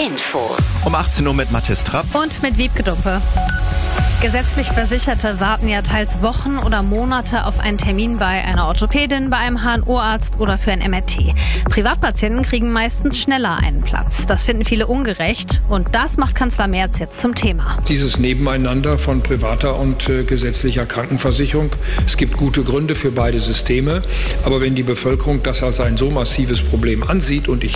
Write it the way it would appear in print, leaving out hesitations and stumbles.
Info. Um 18 Uhr mit Mathis Trapp. Und mit Wiebke Dumpe. Gesetzlich Versicherte warten ja teils Wochen oder Monate auf einen Termin bei einer Orthopädin, bei einem HNO-Arzt oder für ein MRT. Privatpatienten kriegen meistens schneller einen Platz. Das finden viele ungerecht und das macht Kanzler Merz jetzt zum Thema. Dieses Nebeneinander von privater und gesetzlicher Krankenversicherung. Es gibt gute Gründe für beide Systeme, aber wenn die Bevölkerung das als ein so massives Problem ansieht und ich